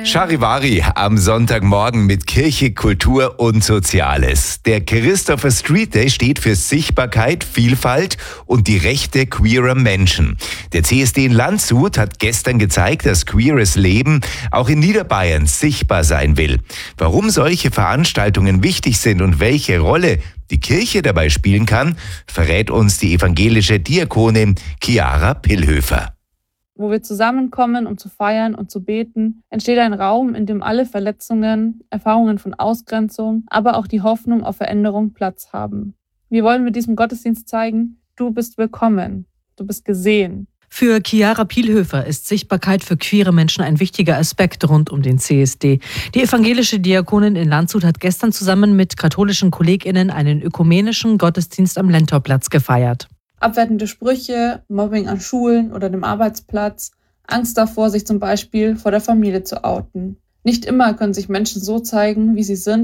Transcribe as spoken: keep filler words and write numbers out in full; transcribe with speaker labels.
Speaker 1: Charivari am Sonntagmorgen mit Kirche, Kultur und Soziales. Der Christopher Street Day steht für Sichtbarkeit, Vielfalt und die Rechte queerer Menschen. Der C S D in Landshut hat gestern gezeigt, dass queeres Leben auch in Niederbayern sichtbar sein will. Warum solche Veranstaltungen wichtig sind und welche Rolle die Kirche dabei spielen kann, verrät uns die evangelische Diakonin Chiara Pillhöfer.
Speaker 2: Wo wir zusammenkommen, um zu feiern und zu beten, entsteht ein Raum, in dem alle Verletzungen, Erfahrungen von Ausgrenzung, aber auch die Hoffnung auf Veränderung Platz haben. Wir wollen mit diesem Gottesdienst zeigen, du bist willkommen, du bist gesehen.
Speaker 3: Für Chiara Pillhöfer ist Sichtbarkeit für queere Menschen ein wichtiger Aspekt rund um den C S D. Die evangelische Diakonin in Landshut hat gestern zusammen mit katholischen KollegInnen einen ökumenischen Gottesdienst am Lentorplatz gefeiert.
Speaker 2: Abwertende Sprüche, Mobbing an Schulen oder dem Arbeitsplatz, Angst davor, sich zum Beispiel vor der Familie zu outen. Nicht immer können sich Menschen so zeigen, wie sie sind.